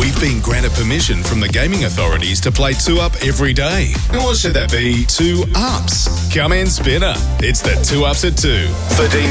We've been granted permission from the gaming authorities to play 2-Up every day. Or should that be 2 Ups? Come in, Spinner. It's the 2 Ups at 2. For Dean